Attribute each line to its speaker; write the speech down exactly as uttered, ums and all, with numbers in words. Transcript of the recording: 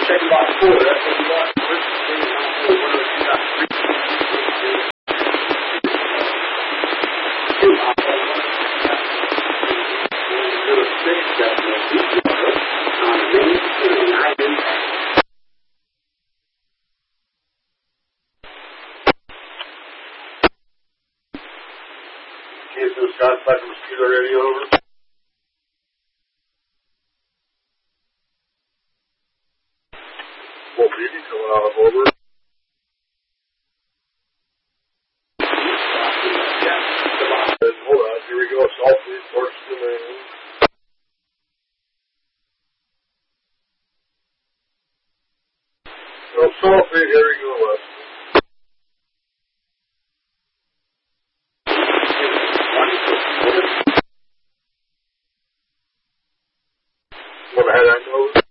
Speaker 1: take about four. That's what you want.
Speaker 2: Kansas contact mosquito radio over. Full beauty coming out of over. Hold on, here we go. Salt free torch to the No, salt free, here we go, West. What ahead I know.